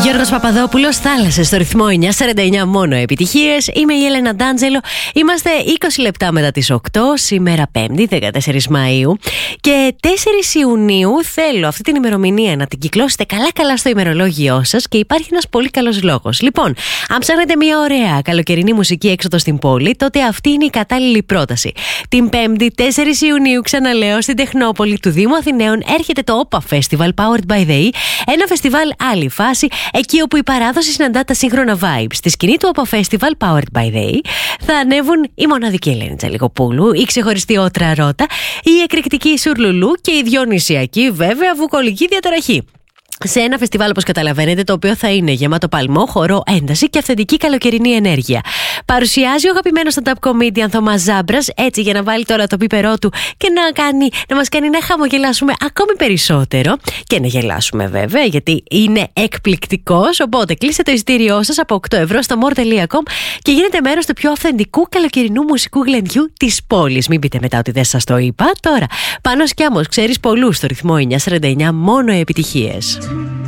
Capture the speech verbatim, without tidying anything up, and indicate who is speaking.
Speaker 1: Γιώργος Παπαδόπουλος, θάλασσες στο ρυθμό εννιά σαράντα εννιά, μόνο επιτυχίες. Είμαι η Έλενα Ντάντζελο. Είμαστε είκοσι λεπτά μετά τις οκτώ, σήμερα Πέμπτη, δεκατέσσερις Μαΐου. Και τέσσερις Ιουνίου θέλω αυτή την ημερομηνία να την κυκλώσετε καλά-καλά στο ημερολόγιό σας και υπάρχει ένας πολύ καλός λόγος. Λοιπόν, αν ψάχνετε μια ωραία καλοκαιρινή μουσική έξοδο στην πόλη, τότε αυτή είναι η κατάλληλη πρόταση. Την Πέμπτη, τέσσερις Ιουνίου, ξαναλέω, στην Τεχνόπολη του Δήμου Αθηναίων έρχεται το όπα Festival Powered by the E, ένα φεστιβάλ άλλη φάση, εκεί όπου η παράδοση συναντά τα σύγχρονα vibes. Στη σκηνή του όπα Festival Powered by the E θα ανέβουν η μοναδική Ελένη Τζαλικοπούλου, η ξεχωριστή Ότρα Ρώτα, η εκρηκτική Σουρλουλού και η διονυσιακή βέβαια βουκολική διαταραχή. Σε ένα φεστιβάλ, όπως καταλαβαίνετε, το οποίο θα είναι γεμάτο παλμό, χορό, ένταση και αυθεντική καλοκαιρινή ενέργεια. Παρουσιάζει ο αγαπημένος stand-up comedian Θωμάς Ζάμπρας, έτσι για να βάλει τώρα το πίπερό του και να, κάνει, να μας κάνει να χαμογελάσουμε ακόμη περισσότερο. Και να γελάσουμε βέβαια, γιατί είναι εκπληκτικός. Οπότε κλείστε το εισιτήριό σας από οκτώ ευρώ στο more τελεία com και γίνετε μέρος του πιο αυθεντικού καλοκαιρινού μουσικού γλεντιού της πόλης. Μην πείτε μετά ότι δεν σας το είπα. Τώρα, Πάνος Κιάμος, ξέρεις πολλούς στο ρυθμό εννιά σαράντα εννιά, μόνο επιτυχίες.